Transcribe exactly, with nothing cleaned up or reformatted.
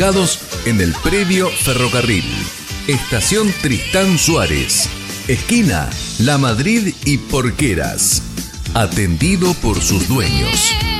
en el predio Ferrocarril. Estación Tristán Suárez. Esquina La Madrid y Porqueras. Atendido por sus dueños.